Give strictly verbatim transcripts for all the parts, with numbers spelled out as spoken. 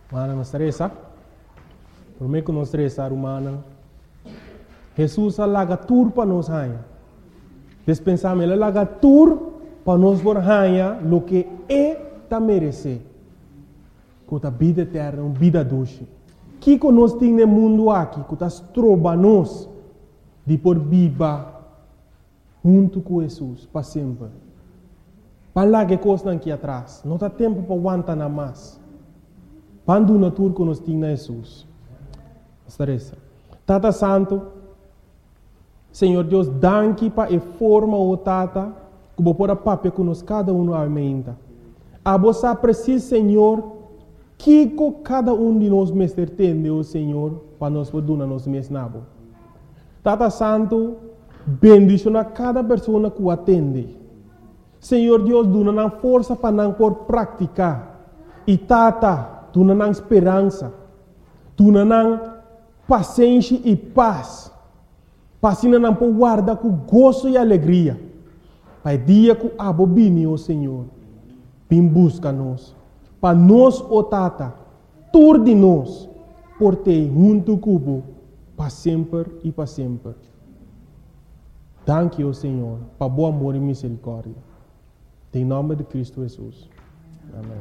Mana não estressa. Por mim que não estressa, humana. Jesus alaga tur para nós hanha. Despensamos ele alaga tur para nós por hanha lo que é ta merece. Com a vida eterna, uma vida doce. Que que nós temos no mundo aqui, que nós trobamos de por viva junto com Jesus para sempre. Para lá que coisa aqui atrás, não há tempo para aguentar nada mais. Quando na tour que nós temos Jesus. Estressa. Tata Santo, Senhor Deus, danke para a forma o Tata, que vou pôr a papel que nós cada um aumenta. A você precisa, Senhor, que cada um de nós mestre tem, o Senhor, para nós poder nos mesnabo. Tata Santo, bendicionar cada pessoa que o atende. Senhor Deus, dona força para não por praticar. E Tata, dona esperança. Dona paciência e paz. Passina não por guardar com gozo e alegria. Pai dia que abobine, o Senhor, vem busca nós. Para nós, o Tata, tur de nós, por ter junto cubo, para sempre e para sempre. Danke, o Senhor, para bom amor e misericórdia. Em nome de Cristo Jesus. Amém.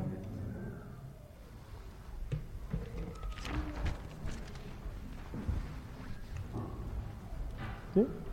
Sim?